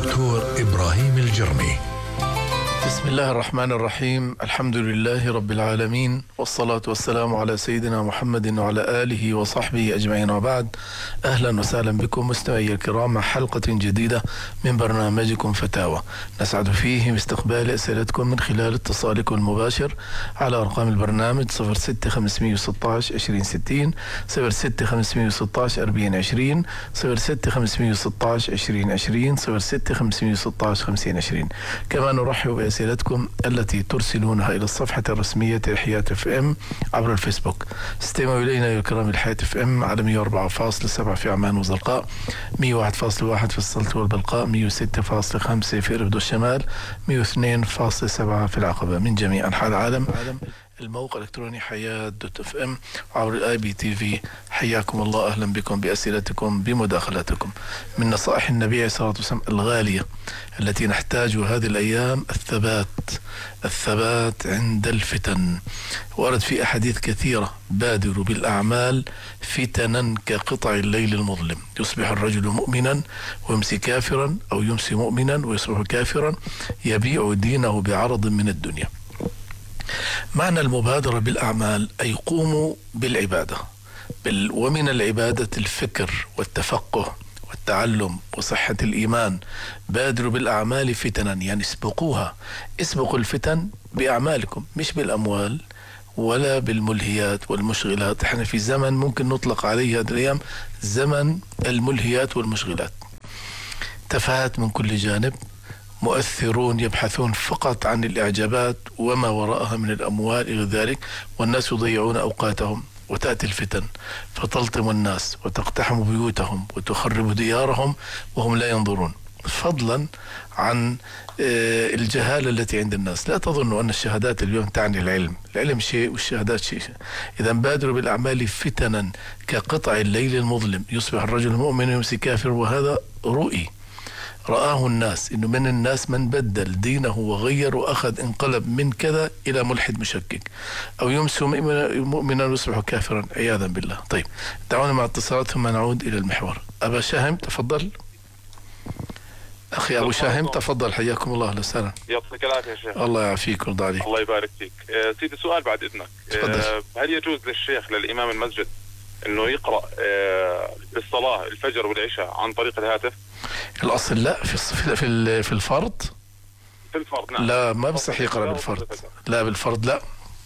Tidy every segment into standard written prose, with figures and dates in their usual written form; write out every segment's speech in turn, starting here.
الدكتور إبراهيم الجرمي. بسم الله الرحمن الرحيم. الحمد لله رب العالمين، والصلاة والسلام على سيدنا محمد وعلى آله وصحبه أجمعين، وبعد. أهلا وسهلا بكم مستمعي الكرام مع حلقة جديدة من برنامجكم فتاوى، نسعد فيه باستقبال أسئلتكم من خلال اتصالكم المباشر على أرقام البرنامج 06 516 2060 06 516 4020 06 516 2020 06 516 5020. كما نرحب بأسئلتكم التي ترسلونها إلى الصفحة الرسمية لحياة اف ام عبر الفيسبوك. استمعوا إلينا يا الكرام الحياة اف ام على 104.7 في عمان وزرقاء، 101.1 في السلط والبلقاء، 106.5 في إربد الشمال، 102.7 في العقبة. من جميع أنحاء العالم الموقع الإلكتروني حياة دوت اف ام عبر الاي بي تي في. حياكم الله، أهلا بكم بأسئلتكم بمداخلاتكم. من نصائح النبي عليه الصلاة والسلام الغالية التي نحتاجها هذه الأيام الثبات عند الفتن. ورد في أحاديث كثيرة: بادروا بالأعمال فتنا كقطع الليل المظلم، يصبح الرجل مؤمنا ويمسي كافرا، أو يمسي مؤمنا ويصبح كافرا، يبيع دينه بعرض من الدنيا. معنى المبادرة بالأعمال أي قوموا بالعبادة، ومن العبادة الفكر والتفقه والتعلم وصحة الإيمان. بادروا بالأعمال فتنا، يعني اسبقوا الفتن بأعمالكم، مش بالأموال ولا بالملهيات والمشغلات. احنا في زمن ممكن نطلق عليه هذه الأيام زمن الملهيات والمشغلات، تفاهات من كل جانب، مؤثرون يبحثون فقط عن الإعجابات وما وراءها من الأموال إلى ذلك، والناس يضيعون أوقاتهم، وتأتي الفتن فتلطم الناس وتقتحم بيوتهم وتخرب ديارهم وهم لا ينظرون، فضلا عن الجهالة التي عند الناس. لا تظنوا أن الشهادات اليوم تعني العلم شيء والشهادات شيء. إذا بادروا بالأعمال فتنا كقطع الليل المظلم، يصبح الرجل مؤمن ويمسي كافر. وهذا رآه الناس، إنه من الناس من بدل دينه وغير وأخذ انقلب من كذا إلى ملحد مشكك، أو يمسي مؤمنا ويصبح كافرا عياذا بالله. طيب، دعونا مع اتصالات ثم نعود إلى المحور. أبا شاهم تفضل. أخي أبو شاهم تفضل، حياكم الله. أهلا وسهلا. يعطيك العافية يا شيخ. الله يعافيك ويرضى عليك. الله يبارك فيك. سيدي سؤال بعد إذنك. هل يجوز للشيخ للإمام المسجد إنه يقرأ بالصلاة الفجر والعشاء عن طريق الهاتف؟ الأصل لا، في الفرض. في الفرض نعم. لا، ما بصح يقرأ بالفرض. لا، بالفرض لا.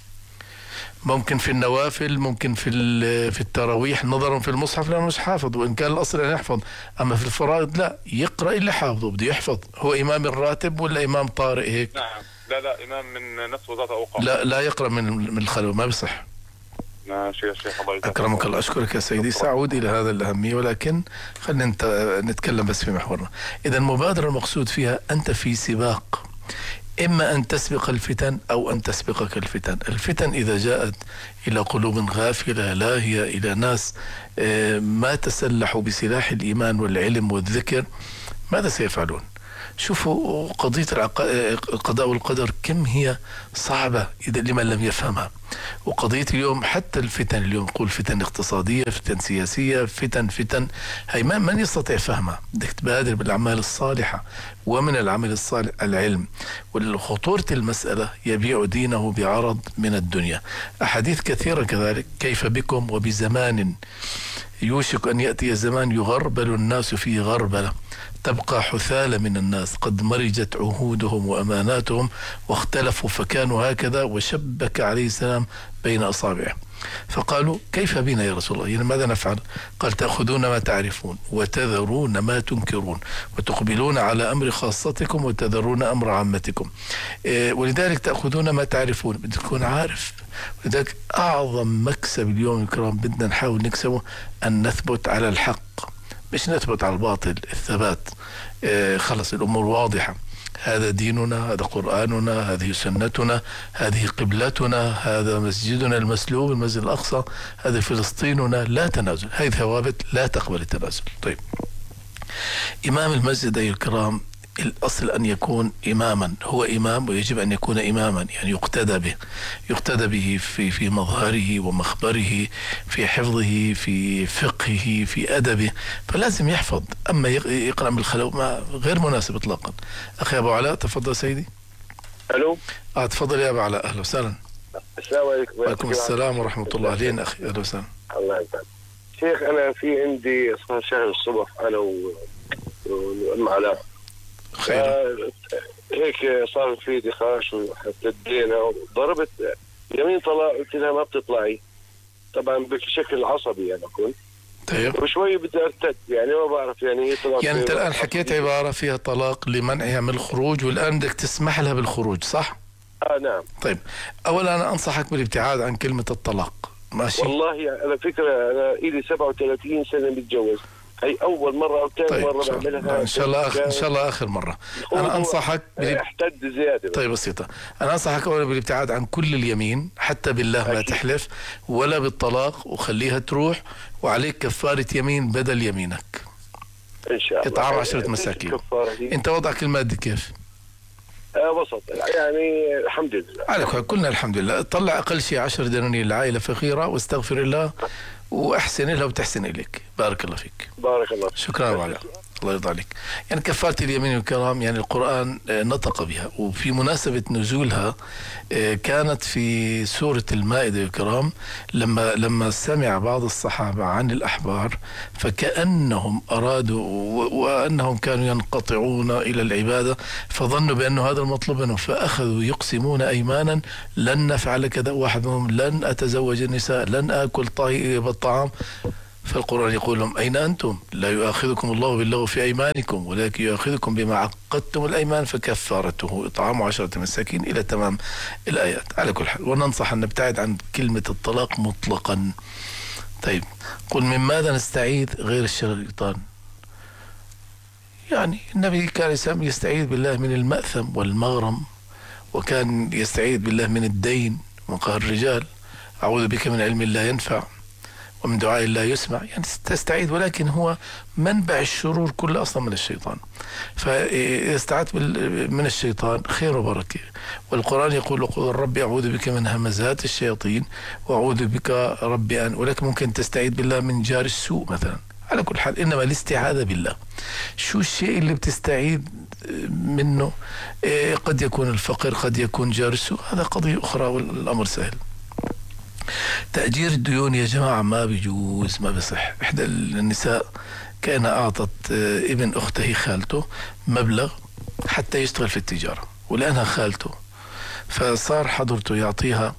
ممكن في النوافل، ممكن في التراويح، نظرا في المصحف لأنه مش حافظ، وإن كان الأصل أن يحفظ. أما في الفرائض لا، يقرأ اللي حافظه، بده يحفظ. هو إمام الراتب ولا إمام طارئ هيك؟ نعم. لا إمام من نفس وزارة أوقاف. لا يقرأ من الخلوة، ما بصح. ماشي يا شيخ، الله يجزاك. أكرمك الله. أشكرك يا سيدي. سأعود إلى هذا الأهمية، ولكن خلينا نتكلم بس في محورنا. إذا المبادرة المقصود فيها أنت في سباق، إما أن تسبق الفتن أو أن تسبقك الفتن. الفتن إذا جاءت إلى قلوب غافلة لاهية، إلى ناس ما تسلحوا بسلاح الإيمان والعلم والذكر، ماذا سيفعلون؟ شوفوا قضية القضاء والقدر كم هي صعبة إذا لمن لم يفهمها. وقضية اليوم حتى الفتن، اليوم نقول فتن اقتصادية، فتن سياسية، فتن هي من يستطيع فهمها. بدك تبادر بالأعمال الصالحة، ومن العمل الصالح العلم. والخطورة المسألة يبيع دينه بعرض من الدنيا. أحاديث كثيرة كذلك: كيف بكم وبزمان يوشك أن يأتي زمان يغربل الناس فيه غربلة، تبقى حثالة من الناس قد مرجت عهودهم وأماناتهم واختلفوا فكانوا هكذا، وشبك عليه السلام بين أصابعه. فقالوا: كيف بنا يا رسول الله؟ يعني ماذا نفعل؟ قال: تأخذون ما تعرفون وتذرون ما تنكرون، وتقبلون على أمر خاصتكم وتذرون أمر عامتكم. ولذلك تأخذون ما تعرفون، بدك تكون عارف. ولذلك أعظم مكسب اليوم الكرام بدنا نحاول نكسبه أن نثبت على الحق، مش نثبت على الباطل. الثبات خلص، الأمور واضحة. هذا ديننا، هذا قرآننا، هذه سنتنا، هذه قبلتنا، هذا مسجدنا المسلوب المسجد الأقصى، هذا فلسطيننا، لا تنازل. هذه ثوابت لا تقبل التنازل. طيب، إمام المسجد أيها الكرام الأصل أن يكون إماما، هو إمام ويجب أن يكون إماما، يعني يقتدى به في مظهره ومخبره، في حفظه، في فقهه، في أدبه، فلازم يحفظ. أما يقرأ من الخلو ما غير مناسب إطلاقا. أخي أبو علاء تفضل سيدي. ألو. تفضل يا أبو علاء، أهلا وسهلا. السلام عليكم. وعليكم السلام ورحمة الله. أهلين أخي، أهلا وسهلا. الله يسلمك شيخ. أنا في عندي شهر الصبح أنا والأم علاء، خير. هيك صار في نقاش وحددينا وضربت يمين طلاق، قلت لها ما بتطلعي، طبعا بشكل عصبي أنا كنت. طيب. وشوي بدي ارتد، يعني ما بعرف يعني طلاق. يعني أنت الآن حكيت عبارة فيها طلاق لمنعها من الخروج، والآن بدك تسمح لها بالخروج، صح؟ نعم. طيب، أولا أنا أنصحك بالابتعاد عن كلمة الطلاق. ماشي. والله على فكرة أنا إلي 37 سنة متجوز، هي أول مرة أو ثاني طيب مرة بعملها. إن شاء الله آخر مرة. أنا أنصحك احتد زيادة. طيب بسيطة. أنا أنصحك أولا بالابتعاد عن كل اليمين، حتى بالله ما تحلف ولا بالطلاق، وخليها تروح، وعليك كفارة يمين بدل يمينك إن شاء الله. إطعام 10 مساكين. أنت وضعك المادي كيف؟ وسط يعني الحمد لله. عليك كلنا الحمد لله. طلع أقل شيء 10 دنانير لعائلة فقيرة، واستغفر الله وأحسن لها وتحسن إليك. بارك الله فيك. بارك الله. شكرا أبو علاء، الله يرضى عليك. يعني كفارة اليمين والكرام يعني القرآن نطق بها، وفي مناسبة نزولها كانت في سورة المائدة يا كرام، لما سمع بعض الصحابة عن الأحبار فكأنهم أرادوا وأنهم كانوا ينقطعون إلى العبادة، فظنوا بأن هذا المطلوب منهم، فأخذوا يقسمون أيمانا لن نفعل كذا، واحد منهم لن أتزوج النساء، لن آكل طيب الطعام. فالقرآن يقول لهم أين أنتم؟ لا يؤاخذكم الله باللغو في أيمانكم ولكن يؤاخذكم بما عقدتم الأيمان فكفارته إطعام 10 مساكين إلى تمام الآيات. على كل حال، وننصح أن نبتعد عن كلمة الطلاق مطلقا. طيب، قل من ماذا نستعيذ غير الشر الشيطان؟ يعني النبي كان يستعيذ بالله من المأثم والمغرم، وكان يستعيذ بالله من الدين وقهر الرجال. أعوذ بك من علم لا ينفع ومن دعاء لا يسمع، يعني تستعيذ، ولكن هو منبع الشرور كله أصلا من الشيطان. فاستعاذ من الشيطان خير وبركة. والقرآن يقول قل ربي أعوذ بك من همزات الشياطين وأعوذ بك ربي أن، ولكن ممكن تستعيذ بالله من جار السوء مثلا. على كل حال، إنما الاستعاذة بالله. شو الشيء اللي بتستعيذ منه؟ قد يكون الفقر، قد يكون جار السوء، هذا قضية أخرى والأمر سهل. تأجير الديون يا جماعة ما بيجوز، ما بيصح. إحدى النساء كان أعطت ابن أخته خالته مبلغ حتى يشتغل في التجارة، ولأنها خالته فصار حضرته يعطيها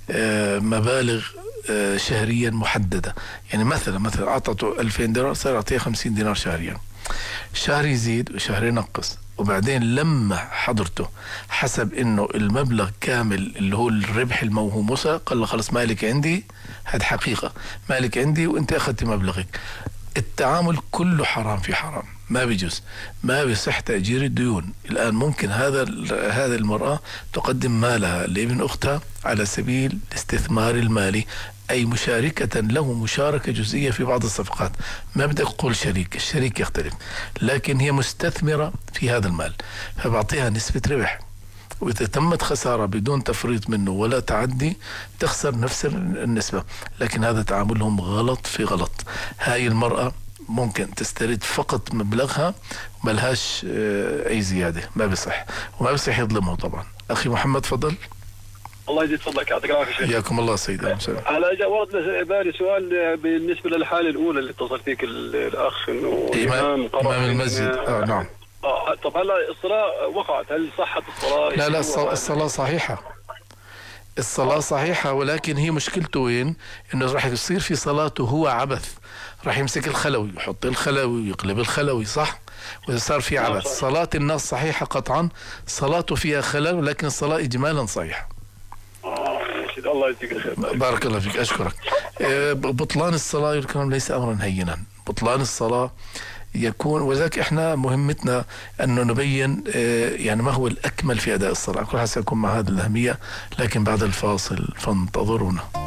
مبالغ شهريا محددة. يعني مثلا أعطته 2000 دينار، صار يعطيها 50 دينار شهريا. شهر يزيد وشهر ينقص، وبعدين لما حضرته حسب انه المبلغ كامل اللي هو الربح الموهوم وصل، قال له خلص مالك عندي، هذا حقيقة، مالك عندي وانت اخذت مبلغك. التعامل كله حرام في حرام، ما بيجوز، ما بيصح تأجير الديون. الآن ممكن هذا المرأة تقدم مالها لابن أختها على سبيل الاستثمار المالي، أي مشاركة له مشاركة جزئية في بعض الصفقات. ما بدك تقول شريك، الشريك يختلف، لكن هي مستثمرة في هذا المال، فبعطيها نسبة ربح، وإذا تمت خسارة بدون تفريط منه ولا تعدي تخسر نفس النسبة. لكن هذا تعاملهم غلط في غلط. هاي المرأة ممكن تسترد فقط مبلغها، ملهاش أي زيادة، ما بيصح، وما بيصح يظلمه طبعا. أخي محمد فضل. الله يجزيك فضلك، يعطيك العافيه شيخ. حياكم الله سيدي. على ورد بالي سؤال بالنسبه للحاله الاولى اللي اتصل فيك الاخ انه امام المسجد. نعم. طب هلا الصلاه وقعت، هل صحت الصلاه؟ لا الصلاه صحيحه، الصلاه صحيحه، ولكن هي مشكلته وين؟ انه راح يصير في صلاته هو عبث، راح يمسك الخلوي يحط الخلوي ويقلب الخلوي، صح؟ وإذا صار في عبث. صلاه الناس صحيحه قطعا، صلاته فيها خلل، ولكن الصلاه اجمالا صحيحه. الله يجزيك الخير. بارك الله فيك، أشكرك. بطلان الصلاة الكرام ليس أمرا هينا. بطلان الصلاة يكون، وذلك إحنا مهمتنا أنه نبين يعني ما هو الأكمل في أداء الصلاة. كل حال سيكون مع هذه الأهمية، لكن بعد الفاصل فانتظرونا.